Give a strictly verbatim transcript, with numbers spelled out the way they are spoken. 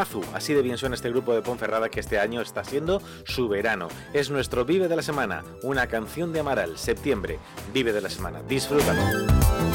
Amazu, así de bien suena este grupo de Ponferrada que este año está siendo su verano. Es nuestro Vive de la Semana, una canción de Amaral, septiembre, Vive de la Semana. Disfrútalo.